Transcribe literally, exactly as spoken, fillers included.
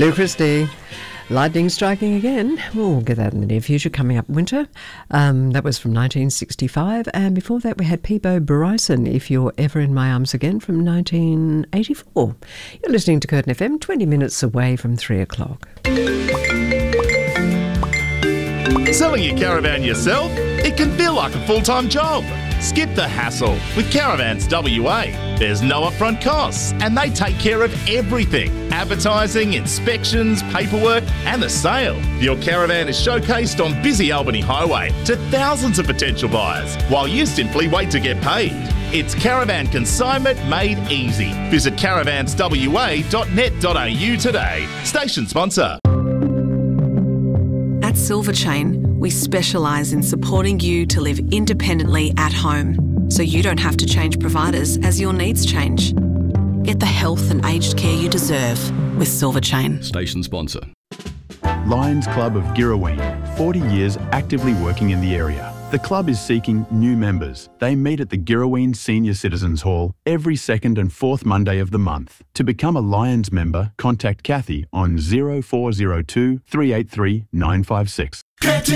Lou Christie. Lightning striking again. We'll get that in the near future, coming up winter. Um, that was from nineteen sixty-five. And before that, we had Peabo Bryson, If You're Ever in My Arms Again, from nineteen eighty-four. You're listening to Curtin F M, twenty minutes away from three o'clock. Selling your caravan yourself? It can feel like a full-time job. Skip the hassle with Caravans W A. There's no upfront costs and they take care of everything. Advertising, inspections, paperwork and the sale. Your caravan is showcased on busy Albany Highway to thousands of potential buyers while you simply wait to get paid. It's caravan consignment made easy. Visit caravans w a dot net dot a u today. Station sponsor. At Silverchain, we specialise in supporting you to live independently at home, so you don't have to change providers as your needs change. Get the health and aged care you deserve with Silverchain. Station sponsor. Lions Club of Girraween, forty years actively working in the area. The club is seeking new members. They meet at the Girraween Senior Citizens Hall every second and fourth Monday of the month. To become a Lions member, contact Kathy on zero four zero two, three eight three, nine five six.